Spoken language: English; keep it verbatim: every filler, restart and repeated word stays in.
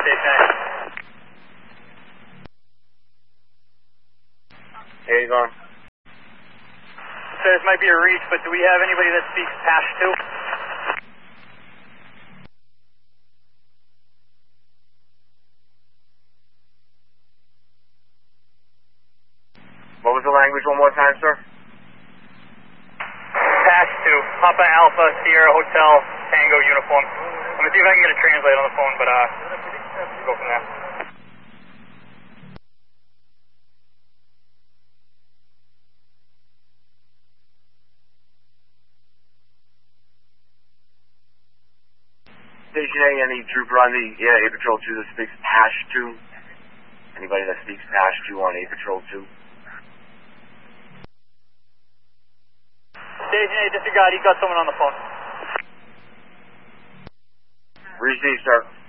Station A. Here you going? So this might be a reach, but do we have anybody that speaks Pashto? What was the language one more time, sir? Pashto, Papa Alpha, Sierra Hotel, Tango uniform. I'm gonna see if I can get a translate on the phone, but uh, we'll go from there. Station A, any trooper on the yeah, A Patrol two that speaks Pashto? Anybody that speaks Pashto on A Patrol two? Station A, disregard, he's got someone on the phone. Receive, sir.